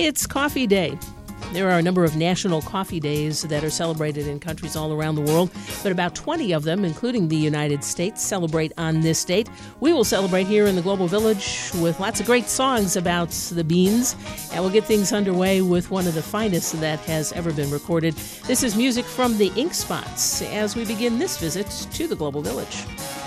It's Coffee Day. There are a number of national coffee days that are celebrated in countries all around the world, but about 20 of them, including the United States, celebrate on this date. We will celebrate here in the Global Village with lots of great songs about the beans, and we'll get things underway with one of the finest that has ever been recorded. This is music from the Ink Spots as we begin this visit to the Global Village.